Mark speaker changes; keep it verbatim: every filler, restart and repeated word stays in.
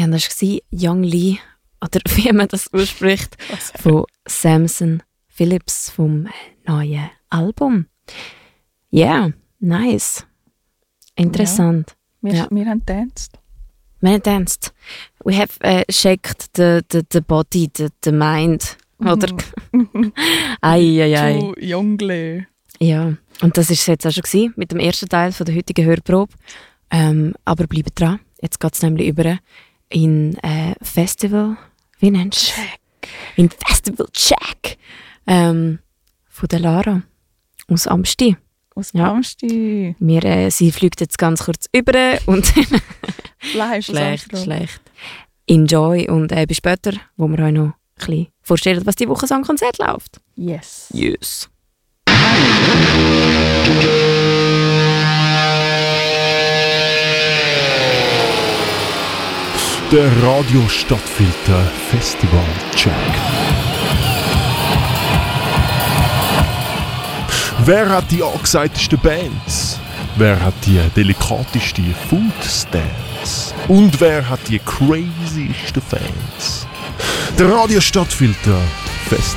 Speaker 1: Ja, das war Young Lee, oder wie man das ausspricht, von Samson Phillips vom neuen Album. Ja, yeah, nice. Interessant.
Speaker 2: Ja, wir,
Speaker 1: ja.
Speaker 2: wir haben getanzt.
Speaker 1: Wir haben getanzt. We have uh, shaked the, the, the body, the, the mind. Oder? ei, ei, ei.
Speaker 2: Zu Jungle.
Speaker 1: Ja, und das war es jetzt auch schon gewesen, mit dem ersten Teil von der heutigen Hörprobe. Ähm, aber bleibt dran. Jetzt geht es nämlich über in äh, Festival, wie nennst du es? In Festival Check ähm, von der Lara aus Amsti.
Speaker 2: Aus
Speaker 1: ja.
Speaker 2: Amsti.
Speaker 1: Wir, äh, sie fliegt jetzt ganz kurz über und
Speaker 2: Fleisch
Speaker 1: schlecht, schlecht. Enjoy und äh, bis später, wo wir euch noch ein bisschen vorstellen, was die Woche so am Konzert läuft.
Speaker 2: Yes.
Speaker 1: Yes.
Speaker 3: Der Radio Stadtfilter Festival Check. Wer hat die angesagtesten Bands? Wer hat die delikateste Food Stance? Und wer hat die craziesten Fans? Der Radio Stadtfilter Festival